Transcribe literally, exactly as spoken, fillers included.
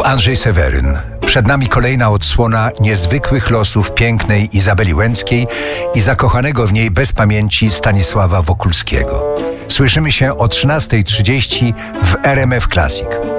Andrzej Seweryn. Przed nami kolejna odsłona niezwykłych losów pięknej Izabeli Łęckiej i zakochanego w niej bez pamięci Stanisława Wokulskiego. Słyszymy się o trzynasta trzydzieści w R M F Classic.